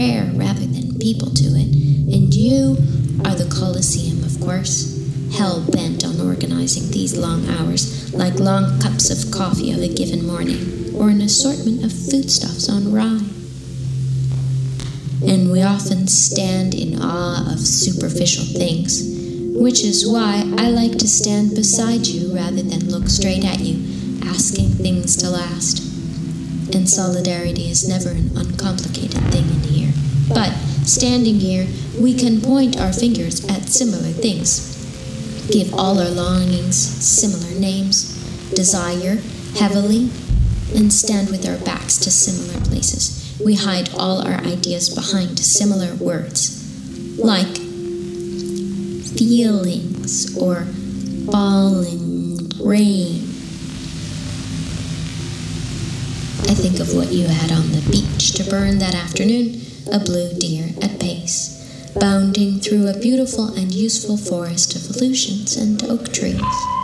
prayer rather than people to it. And you are the Colosseum, of course, hell-bent on organizing these long hours like long cups of coffee of a given morning, or an assortment of foodstuffs on rye. And we often stand in awe of superficial things, which is why I like to stand beside you rather than look straight at you, asking things to last. And solidarity is never an uncomplicated thing in here. But standing here, we can point our fingers at similar things, give all our longings similar names, desire heavily, and stand with our backs to similar places. We hide all our ideas behind similar words, like feelings or falling rain. I think of what you had on the beach to burn that afternoon, a blue deer at pace, bounding through a beautiful and useful forest of illusions and oak trees.